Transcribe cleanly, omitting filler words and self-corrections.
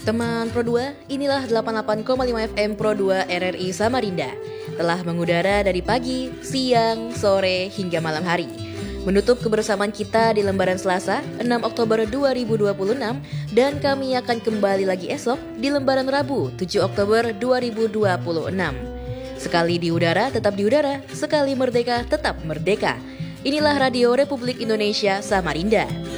Teman Pro 2, inilah 88,5 FM Pro 2 RRI Samarinda. Telah mengudara dari pagi, siang, sore, hingga malam hari. Menutup kebersamaan kita di lembaran Selasa, 6 Oktober 2026, dan kami akan kembali lagi esok di lembaran Rabu, 7 Oktober 2026. Sekali di udara, tetap di udara. Sekali merdeka, tetap merdeka. Inilah Radio Republik Indonesia Samarinda.